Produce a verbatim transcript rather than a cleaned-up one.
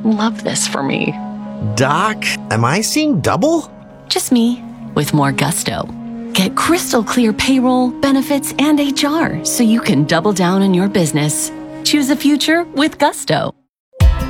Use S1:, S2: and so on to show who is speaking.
S1: love this for me.
S2: Doc, am I seeing double?
S1: Just me, with more gusto. Get crystal clear payroll, benefits, and H R so you can double down on your business. Choose a future with gusto.